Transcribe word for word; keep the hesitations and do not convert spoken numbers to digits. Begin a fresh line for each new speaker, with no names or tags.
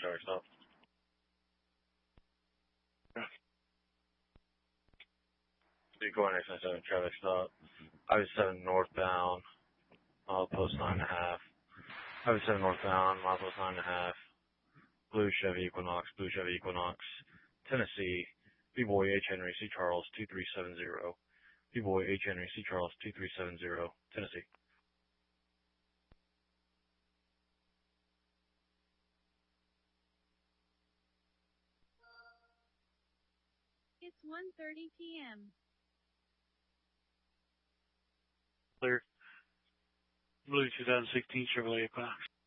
Traffic stop. three four nine seven traffic stop. I seven northbound, mile post nine and a half. I seven northbound, mile post nine and a half. Blue Chevy Equinox, Blue Chevy Equinox, Tennessee. B-Boy H. Henry C. Charles two three seven zero. B-Boy H. Henry C. Charles two three seven zero, Tennessee.
It's one thirty p m
Clear. Blue twenty sixteen Chevrolet Equinox.